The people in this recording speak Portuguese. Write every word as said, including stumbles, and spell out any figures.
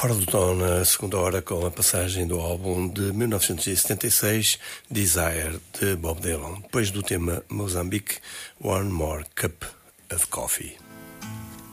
Fora do tom na segunda hora com a passagem do álbum de mil novecentos e setenta e seis Desire de Bob Dylan, depois do tema Mozambique, One More Cup of Coffee.